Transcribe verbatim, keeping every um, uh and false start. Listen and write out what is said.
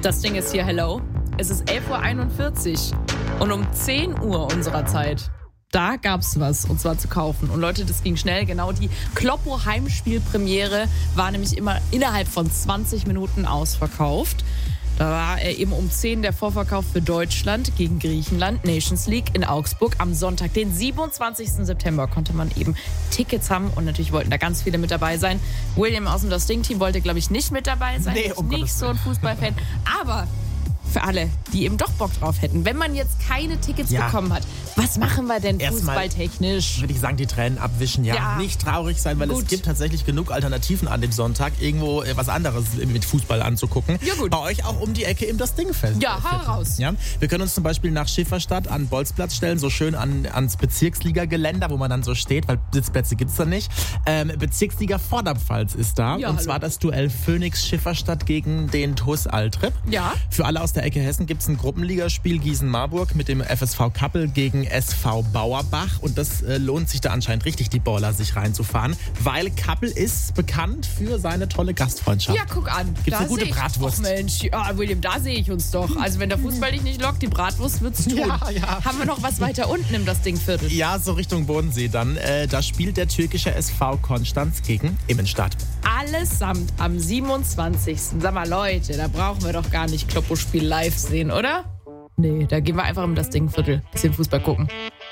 Das Ding ist hier, hello. Es ist elf Uhr einundvierzig und um zehn Uhr unserer Zeit, da gab's was, und zwar zu kaufen. Und Leute, das ging schnell. Genau, die Kloppo-Heimspielpremiere war nämlich immer innerhalb von zwanzig Minuten ausverkauft. Da war eben um zehn der Vorverkauf für Deutschland gegen Griechenland, Nations League in Augsburg. Am Sonntag, den siebenundzwanzigsten September, konnte man eben Tickets haben. Und natürlich wollten da ganz viele mit dabei sein. William aus dem Das Ding-Team wollte, glaube ich, nicht mit dabei sein. Nee, um nicht Gottes so ein Fußballfan. Aber für alle, die eben doch Bock drauf hätten, wenn man jetzt keine Tickets Ja. bekommen hat, was machen wir denn Erstmal fußballtechnisch? würde ich sagen, die Tränen abwischen. Ja, Ja. nicht traurig sein, weil Gut. es gibt tatsächlich genug Alternativen an dem Sonntag, irgendwo äh, was anderes mit Fußball anzugucken. Ja, gut. Bei euch auch um die Ecke im Das Ding-Fest. Ja, hau raus. Ja, wir können uns zum Beispiel nach Schifferstadt an den Bolzplatz stellen, so schön an, ans Bezirksliga-Geländer, wo man dann so steht, weil Sitzplätze gibt's da nicht. Ähm, Bezirksliga Vorderpfalz ist da. Ja, und hallo. zwar das Duell Phoenix Schifferstadt gegen den T U S Altrip. Ja. Für alle aus der Ecke Hessen gibt's ein Gruppenligaspiel Gießen-Marburg mit dem F S V Kappel gegen S V Bauerbach. Und das äh, lohnt sich da anscheinend richtig, die Baller sich reinzufahren, weil Kappel ist bekannt für seine tolle Gastfreundschaft. Ja, guck an. Gibt's Da eine gute seh ich- Bratwurst? Och Mensch, ja, William, da sehe ich uns doch. Also wenn der Fußball dich nicht lockt, die Bratwurst wird's tun. Ja, ja. Haben wir noch was weiter unten im Das Ding-Viertel? Ja, so Richtung Bodensee dann. Äh, da spielt der türkische S V Konstanz gegen Immenstadt. Allesamt am siebenundzwanzigsten Sag mal, Leute, da brauchen wir doch gar nicht Kloppo-Spiel live sehen, oder? Nee, da gehen wir einfach im Das Ding-Viertel. Bisschen Fußball gucken.